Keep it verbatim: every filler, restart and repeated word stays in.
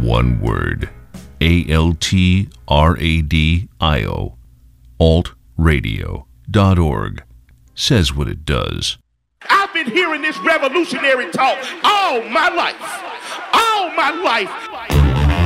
One word. A L T R A D I O. alt radio dot org. Says what it does. I've been hearing this revolutionary talk all my life. All my life.